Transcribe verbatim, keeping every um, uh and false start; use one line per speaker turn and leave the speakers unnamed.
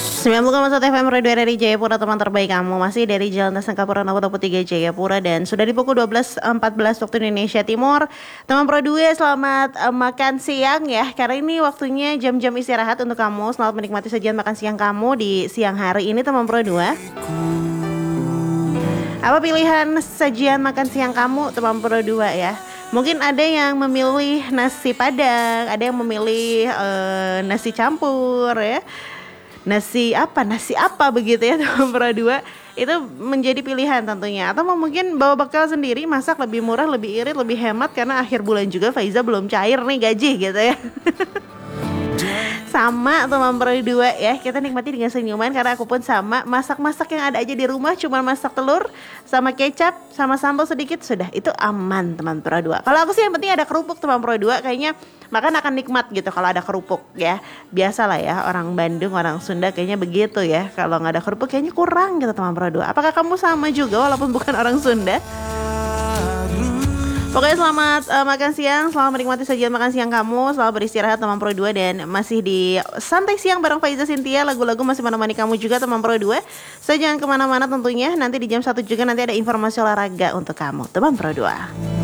sembilan puluh koma satu F M Radio dari Jayapura, teman terbaik kamu. Masih dari Jalan Tasangkapura nomor dua puluh tiga Jayapura. Dan sudah di pukul dua belas empat belas waktu Indonesia Timur. Teman Pro dua, selamat uh, makan siang ya. Karena ini waktunya jam-jam istirahat untuk kamu. Selamat menikmati sajian makan siang kamu di siang hari ini, teman Pro dua. Apa pilihan sajian makan siang kamu, teman Pro dua ya? Mungkin ada yang memilih nasi padang, ada yang memilih uh, nasi campur ya. Nasi apa, nasi apa begitu ya, teman Pro dua. Itu menjadi pilihan tentunya. Atau mungkin bawa bekal sendiri, masak lebih murah, lebih irit, lebih hemat. Karena akhir bulan juga Faiza belum cair nih gaji gitu ya. Sama teman Pro dua ya, kita nikmati dengan senyuman. Karena aku pun sama, masak-masak yang ada aja di rumah, cuma masak telur sama kecap sama sambal sedikit, sudah itu aman teman Pro dua. Kalau aku sih yang penting ada kerupuk teman Pro dua, kayaknya makan akan nikmat gitu kalau ada kerupuk ya. Biasalah ya, orang Bandung, orang Sunda kayaknya begitu ya. Kalau nggak ada kerupuk kayaknya kurang gitu teman Pro dua. Apakah kamu sama juga walaupun bukan orang Sunda? Pokoknya selamat uh, makan siang, selamat menikmati sajian makan siang kamu, selamat beristirahat teman Pro dua. Dan masih di Santai Siang bareng Faiza Cynthia, lagu-lagu masih menemani kamu juga teman Pro dua. So jangan kemana-mana tentunya, nanti di jam satu juga nanti ada informasi olahraga untuk kamu teman Pro dua.